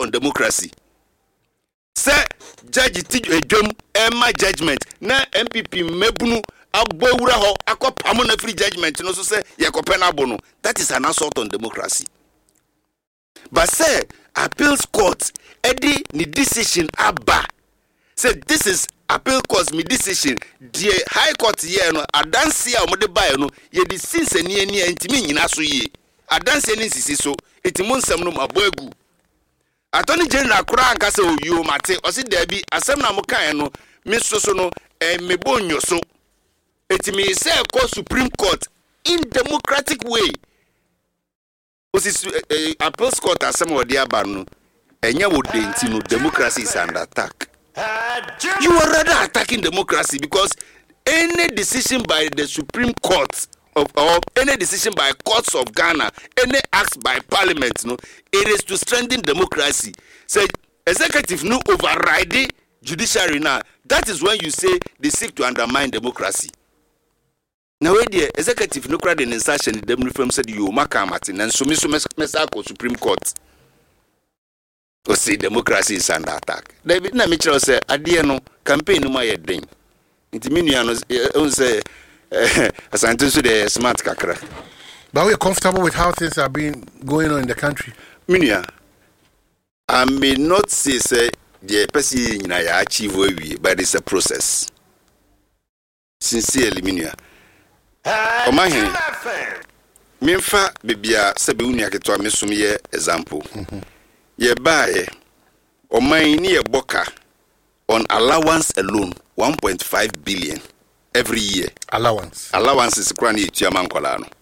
on democracy. Say judge Ejom Emma judgment na MPP mebunu abowura ho akopamo na free judgment no so say yakopena bono. That is an assault on democracy. But say appeals court edi ni decision aba. Say this is appeal court me decision. The high court here no adanse a omode bae no ye di since eni ntimi nyina so ye. Adanse ni sisi so etimu nsam no maboagu. Attorney General kura anka say oyo mate osi dabi asem na mo kan no me so no me bonyo so etimi say ko Supreme Court in democratic way. Osi appeals court asem odi aba no enye wo denti no democracy is under attack. You are rather attacking democracy because any decision by the Supreme Court or any decision by courts of Ghana, any acts by parliament, no, it is to strengthen democracy. Say executive no overriding judiciary now. That is when you say they seek to undermine democracy. Now the executive no crowd in insertion the reform said you maka Martin and so mesako Supreme Court. O say democracy is under attack. David na Mitchell say adie no campaign no my den. Inti minua no say asanteso the smart kakra. But we are comfortable with how things are being going on in the country. Minua, I may not say the person na achieve we, but it's a process. Sincerely, Minua. Omahin. Memfa bibia sebe uni aketwa mesumye example. Ye bae oman ni ye boka on allowance alone 1.5 billion every year. Allowance is kwani etuama nkola no.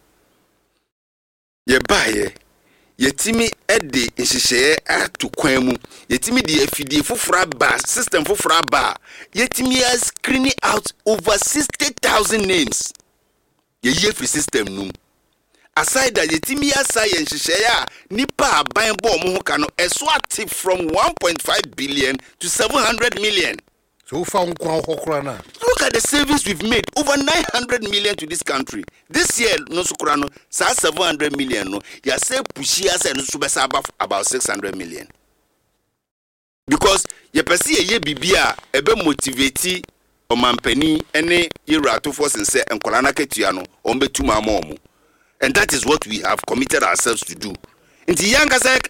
Ye bae yetimi ede nhihye atu kwan mu yetimi de afidie fofora ba system fofora ba yetimi as screening out over 60,000 names ye free system num. Aside that yetimi asay nhihye nipa aban bo mo ho ka no eso active from 1.5 billion to 700 million. So far na. Look at the savings we've made, over 900 million to this country. This year no sukrano sa 700 million no ya say pushia say no subesa about 600 million. Because ye pesi ye bibia ebe motivate omampani ene yirato force nse enkola na ketua no ombetuma amomo. And that is what we have committed ourselves to do. In the younger side,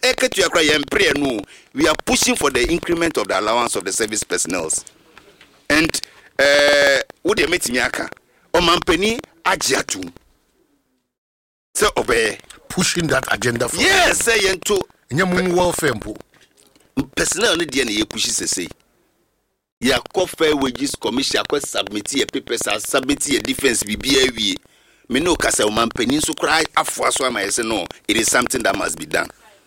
we are pushing for the increment of the allowance of the service personnel. And what they met Miaka, Omampeni Ajiatu. So obey. Pushing that agenda for yes, say to welfare. Personnel only DNA pushes say. Ya fair wages commission submit a papers submit a defense BBA. Me no kasa Omampeni so cry afwaso am I say no, it is something that must be done.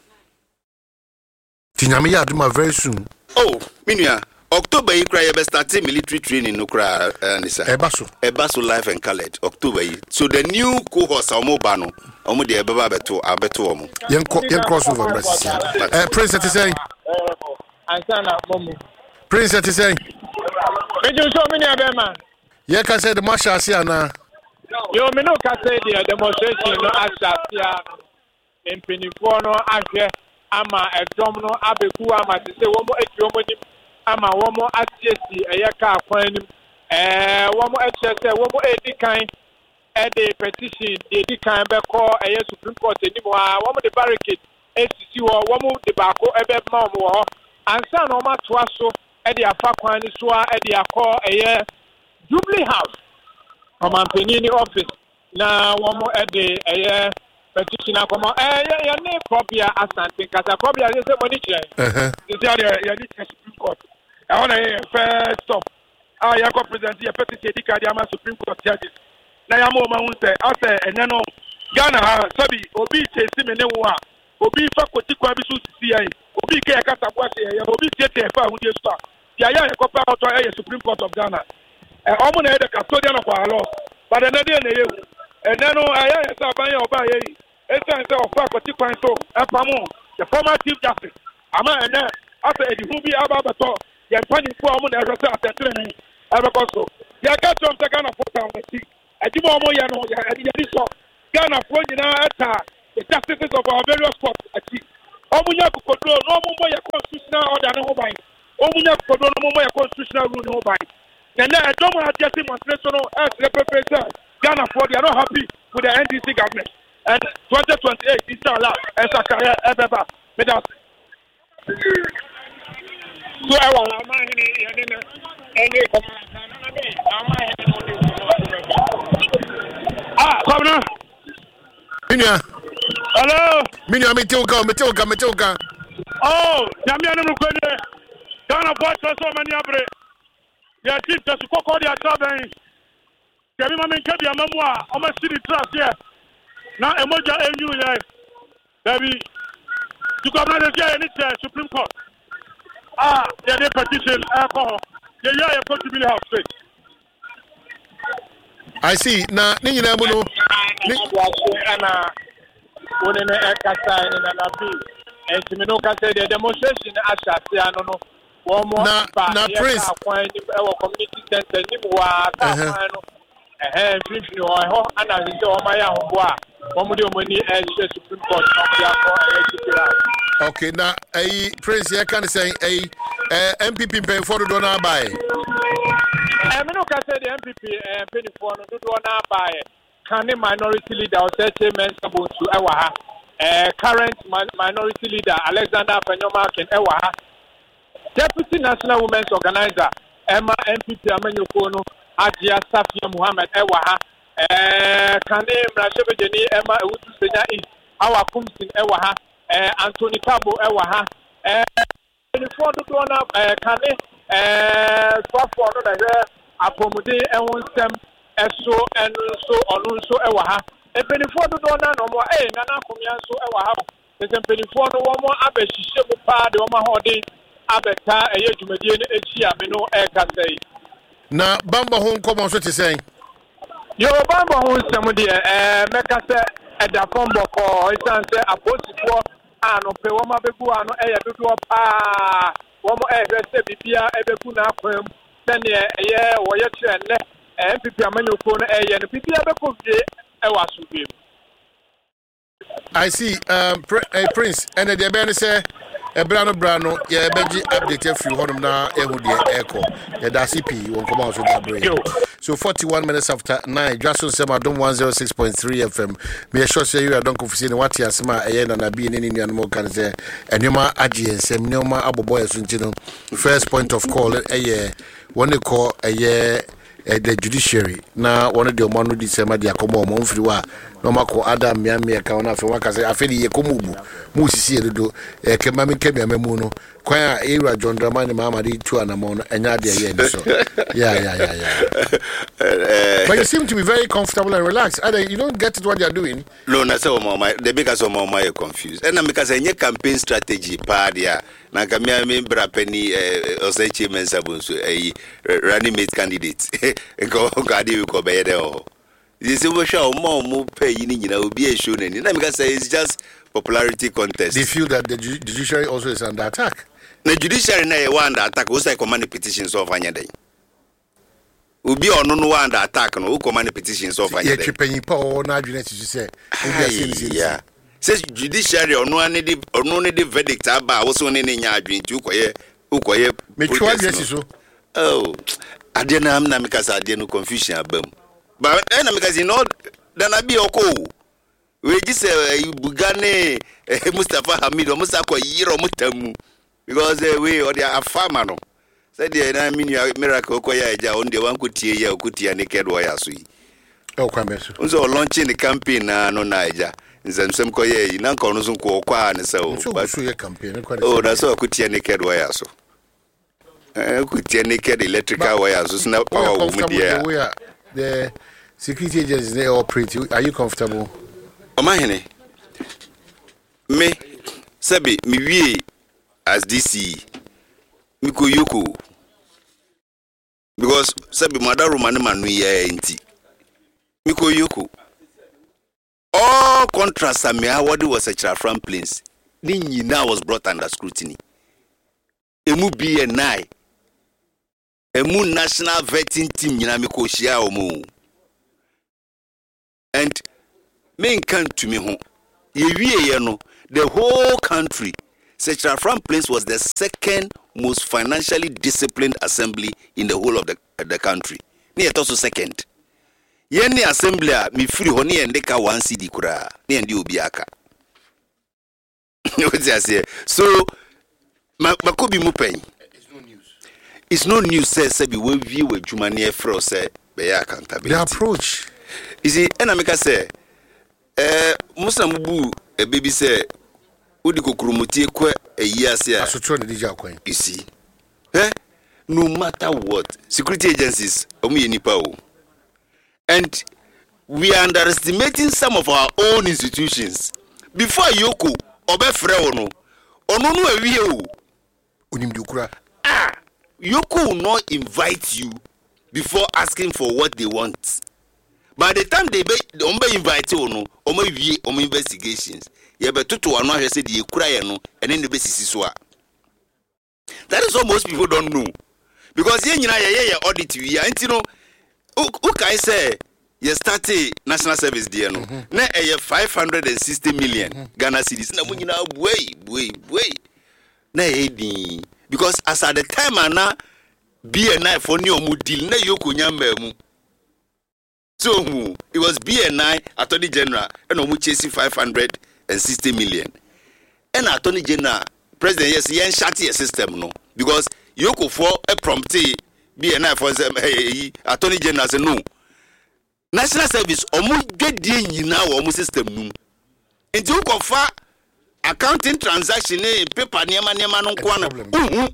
Tinyame ya aduma very soon. Oh, minua October you cry be start military training no cry nisa. Ebaso life and colored October. So the new cohorts omo ba no, omo de ebeba abeto omo. Yen crossover Prince at say. Ansana momu. Prince at say. Meju so many abema. Ye can say the marshal na. Yo me no ka say the demonstration no ashasia empinifo no ahwe ama edom no abeku ama se womo etiomo ni ama womo atiesi eyeka akwan nim womo etiese womo edikan ede petition edikan be call Supreme Court nim wa womo the barricade esisi womo de baako ebe ma womo ho ansa no ma toa so ede afa kwan ni so a ede akọ Jubilee House Omampeni office na womo ede petition akoma ya ne copia asante kasa copia say money chair you see ya need Supreme Court I want first stop ya go present ya petition edika ama Supreme Court judges na ya mo ma hunse ase ene no Ghana ha sabi obi chesi me ne wo a obi fa koti kwa bi so sisi ai obi ke ya kasa bo ase ya obi tie fa hu die sta ya copia auto ya Supreme Court of Ghana omo na the custodian of our law but the day na you and then no I say ban oba ye it's say of faculty kwan so epamo the former chief justice ama and after the who be aba beto ye pani for omo na say attention ebe so ya ka tom se Ghana for town we adimo omo ya no ya so Ghana for nyina eta the justices of our various courts ati Omunya Kokodro, no more constitutional order no by. Omunya Kokodro, no more constitutional rule no by. And then I don't want to just demonstration as representative. Ghana for they are not happy with the NDC government. And 2028 inshallah as a career ever. So I want Governor. Minya. Hello. Minya, me toka. Oh, Yamian Mukode. Ghana for so many abre. Ya chief just call their traveling. Yamima Menkebi Amamwa, almost city trust here. Now Emoja NU life. Baby, you got not any Supreme Court. Yeah, they petition alcohol. Yeah, you're going to be house straight. I see. Now, Nina Muno. And the demonstration Prince. Community center, okay, now a Prince, I can say a MPP pay for the donor buy. I mean, the MPP penny for the donor buy. Can the minority leader or chairman to Ewaha, current minority leader Alexander Penyoma Ken Ewaha, Deputy National Women's Organizer Emma MPP Amenyokono Adia Safia Muhammad Ewaha, Kane Mrashebejeni Emma Ewutu Senya East, our Kumsin Ewaha, Anthony Cabo Ewaha, before the donor Kane, Swafo, Apomode Ewonsem, Eso and so on so Ewaha, a penny for the donor no more, Nana Kumian so Ewaha, there's a penny for the one more Abeshi Shemupa, the Oma Hodi, Abeta, a year to Median Echia, Mino Ekase. Now, Bamba home come on, what you saying? Your Bamba home, somebody, Mekase, at the Fomboko, it's answer a post ano pe woma bebu ano eya dodo pa womo ehwese bibia ebekuna akwam sene eye woye kyenne MPP amanyoko no eye no bibia bekofie ewa sugem. I see Prince and the ben say Brano ye beji update free honum na ehu de echo ye da CP won come out so that break. So 41 minutes after 9 Jason Sema Dom 106.3 FM me sure say you are don confuse what you asema eye na bi ni nuanmo kan say enema agye ensem neoma abobo yeso ntino first point of call eye one call eye the judiciary na one of the omanu di sema dia komo mo mfiri wa no mako adam miamia ka ona fe waka say afeli ye komubu mu sisi edodo kema me kemia memu no kwa era John Dramani mama di tu anamo no enya de ye ni so yeah but you seem to be very comfortable and relaxed. You don't get it what they are doing. No, na say my the because of my confused and because any campaign strategy pa dia na kamia me bra penny osechi mensabun so running mate candidate go adi ko be there o this is show more pay ni nyina obi e show nani na because it's just popularity contest. They feel that the judiciary also is under attack. The judiciary na e under attack o say command petitions of anya den obi ono no under attack no command petitions of anya den ye tripenyi pa o na adwene ti say yeah says judiciary ono ne the verdict aba wo so ne nya adwene ti ukoye me twa yes so oh ade na am na me kasa ade no confusion abam but na me kasa no dan abi oko we ji say bugane Mustafa Hamid o musa ko yiro mutamu because we or the afama no said na mini miracle ko ya eja on the one kutie ya okutia naked wire so yi o kwameso unzo launching the campaign na no na eja nzamsem ko ye na nko no so ko kwa ne so but so ye campaign ko oh that's so kutia naked wire so kutia naked electrical wire so na power wo mu dia the security agencies they operate. Are you comfortable? Omahene me sabi mi wie as DC miko yoko because sabi madaru manu ya enti miko yoko all contracts am award was a from planes ni nyina was brought under scrutiny emu BNI emu national vetting team nyina miko shia omo and men can to me ho ye wie ye no the whole country, Central Front Plains was the second most financially disciplined assembly in the whole of the country. Near also second. Yeni assembly mi free honi endeka 1 CD kura. Ni endi obiaka. So makobi mupen. It's no news. Say we view a Jumani Fro say be accountability. The approach. You see, enamika say, Muslim bu a baby say, Udi kukurumuti kwe a year say. You see, no matter what, security agencies omu nipa. And we are underestimating some of our own institutions. Before Yoko, obefre ono no ewie o. Unimdukura. Yoko will not invite you before asking for what they want. By the time they invite you, no, investigations. You better to announce said you cry no, and then the basis. That is what most people don't know. Because you audit you, and you know, who can say you started national service there no? Na 560 million Ghana cedis. Na you know, wait. Na because as at the time ana BNI for new deal na Yoko nyamba mu. So it was BNI Attorney General and omu chasing 560 million. And Attorney General President yes yen shati system no because Yoko for a promptee BNI for Attorney General say no. National Service omu get die nyina omu system no. Enti ukofa accounting transaction paper niema no kwana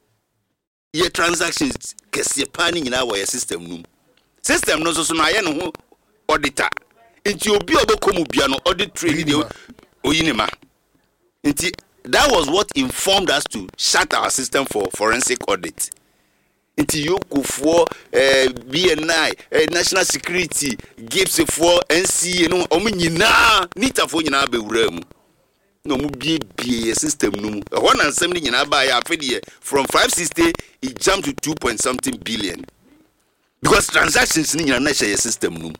ye transactions kese pani nyina wo ye system no so na ye no ho auditor nti obi obekomu bia no audit trade de oyinima nti that was what informed us to shut our system for forensic audit nti Yoko for BNI national security gives for NCA no omu nyina nita for nyina bewura mu no mu bie system no mu one and something nyina ba ya afedie from 560 it jumped to 2 point something billion because transactions ni nyina na share system no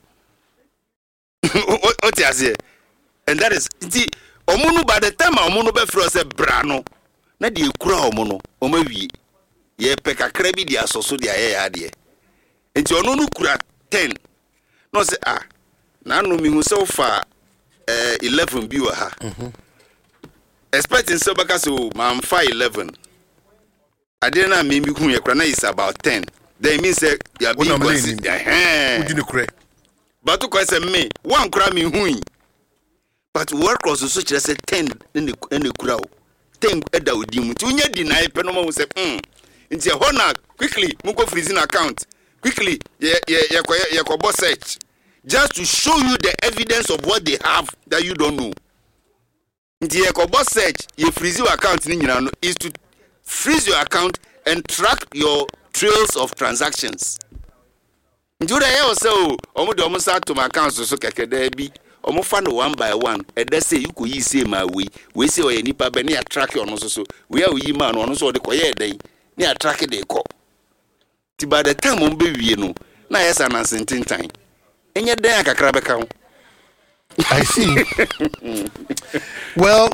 what you say and that is omunu by the time omunu be fro say bra no na de ekura omunu omawie ye peka krabi dia soso dia ya de enti ono no kura 10 no say na no mi hu so far 11 bi wa ha expecting so baka so man 11 I didn't know me hu ye kura na is about 10 then means say you are being considered but to say me one kura mi hu but work was so chere say 10 in the kura 10 eda odimu ti unya deny pe no ma say nti hona quickly munko freezing account quickly ye boss search just to show you the evidence of what they have that you don't know nti ye boss search ye freeze your account ni nyina no is to freeze your account and track your trails of transactions nti ura ye so omo de omo sa to my account so kekeda bi omo fa no one by one e da say you go yi say my we say oye nipa be na track your no so we a yi man no so de koye den ni attract the call. Ti by the time on be no, na yes an uncertain time. Enye den akakra beka ho. I see. Well,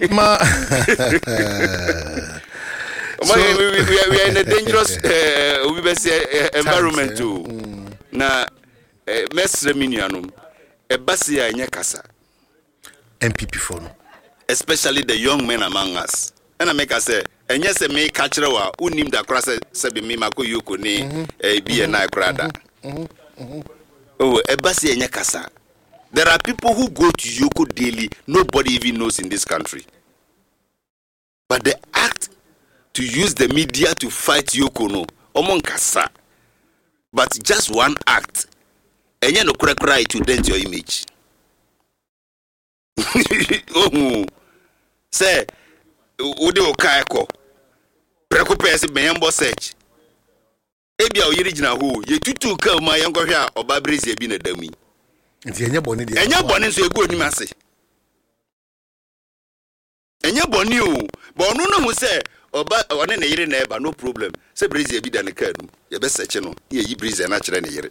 we are in a dangerous environment too. Na mesre minianum e basi ya enye kasa. MPP for no. Especially the young men among us. And I make us say and yes, me catch wa unim da cross sabi me mako Yoko ni BNI krada. Oh, ebasi enye kasa. There are people who go to Yoko daily, nobody even knows in this country. But they act to use the media to fight Yoko no. Omon kasa. But just one act. Enye no kura it will dent your image. Oh, say Ode okaeko preko pese beyambo search ebia oyiri gina ho ye tutu ka ma yanko hwe a oba brezi ebi na dami nti enye boni de enye boni so egu onim ase enye boni o bo onu no hu se oba one na yire na eba no problem se brezi ebi da ne ka nu ye be search no ye yi brezi na kire ne yire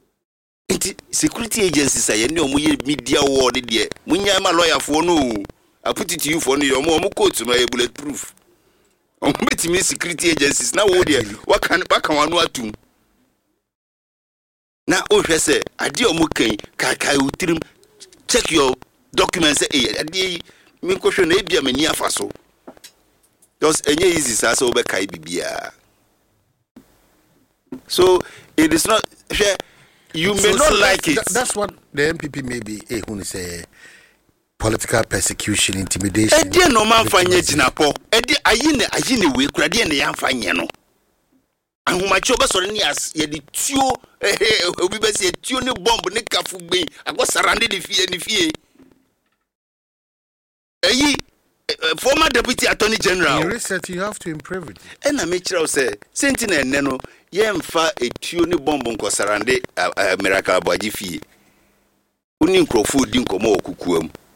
nti security agencies aye ne omo ye media war de munya ma lawyer fo no I put it to you for your mom coat no bulletproof. On me security agencies now what can one do? Now oh say adi omuken kai utrim check your documents adi me question na bia mani afaso. Just enye easy so be kai bibia. So it is not you may not like it. That's what the MPP may be who say political persecution, intimidation. Edi no man fanye jinapo. Edi ayine we kura de na yan fanye no. Ahomacho be sori ni as ye di tuo obi be se tuo ni bomb ni kafu gbe ago sarande de fie ni fie. Former Deputy Attorney General. In research, you have to improve it. And I make sure say, Sentinel Neno, yemfa a tune bomb on Cosarande, Miracle Boaji fee. Unin Crawford dinko mo kukuum.